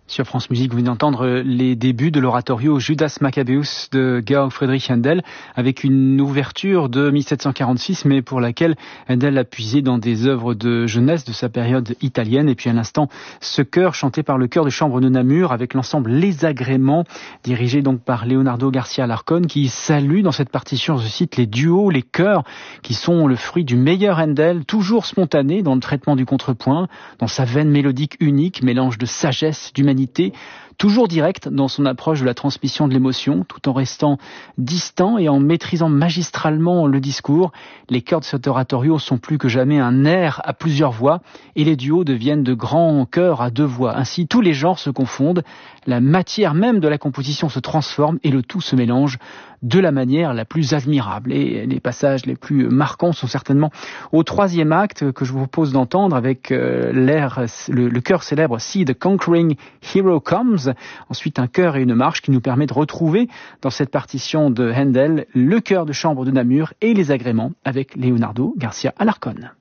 Sur France Musique, vous venez d'entendre les débuts de l'oratorio Judas Maccabeus de Georg Friedrich Händel, avec une ouverture de 1746, mais pour laquelle Händel a puisé dans des œuvres de jeunesse de sa période italienne. Et puis à l'instant, ce chœur chanté par le chœur de chambre de Namur, avec l'ensemble Les Agréments, dirigé donc par Leonardo Garcia Alarcón, qui salue dans cette partition, je cite, les duos, les chœurs, qui sont le fruit du meilleur Händel, toujours spontané dans le traitement du contrepoint, dans sa veine mélodique unique, mélange de sagesse, d'humanité, toujours direct dans son approche de la transmission de l'émotion, tout en restant distant et en maîtrisant magistralement le discours. Les chœurs de cet oratorio sont plus que jamais un air à plusieurs voix, et les duos deviennent de grands chœurs à deux voix. Ainsi, tous les genres se confondent, la matière même de la composition se transforme, et le tout se mélange de la manière la plus admirable. Et les passages les plus marquants sont certainement au troisième acte, que je vous propose d'entendre avec le chœur célèbre See the Conquering Hero Comes. Ensuite, un chœur et une marche qui nous permet de retrouver dans cette partition de Händel le chœur de chambre de Namur et les agréments avec Leonardo Garcia Alarcón.